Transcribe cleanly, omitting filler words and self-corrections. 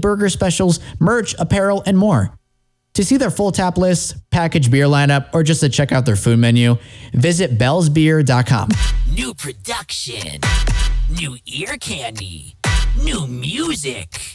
burger specials, merch, apparel, and more. To see their full tap list, packaged beer lineup, or just to check out their food menu, visit bellsbeer.com. New production, new ear candy, new music.